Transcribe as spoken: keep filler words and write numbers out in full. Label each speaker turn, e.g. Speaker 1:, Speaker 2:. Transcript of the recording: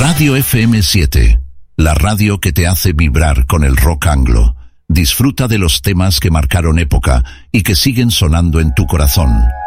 Speaker 1: Radio F M siete, la radio que te hace vibrar con el rock anglo. Disfruta de los temas que marcaron época y que siguen sonando en tu corazón.